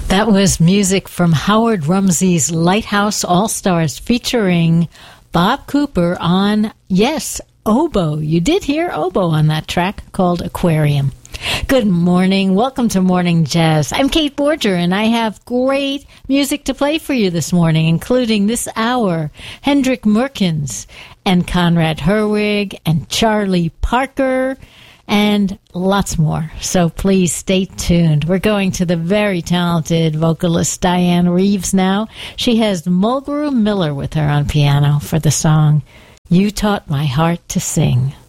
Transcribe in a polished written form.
That was music from Howard Rumsey's Lighthouse All-Stars featuring Bob Cooper on, yes, oboe. You did hear oboe on that track called Aquarium. Good morning. Welcome to Morning Jazz. I'm Kate Borger, and I have great music to play for you this morning, including this hour, Hendrik Merkens and Conrad Herwig and Charlie Parker, and lots more. So please stay tuned. We're going to the very talented vocalist Diane Reeves now. She has Mulgrew Miller with her on piano for the song You Taught My Heart to Sing.